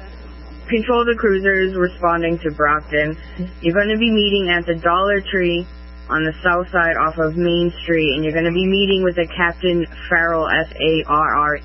Control the cruisers responding to Brockton. You're going to be meeting at the Dollar Tree on the south side off of Main Street, and you're going to be meeting with a Captain Farrell, Farre.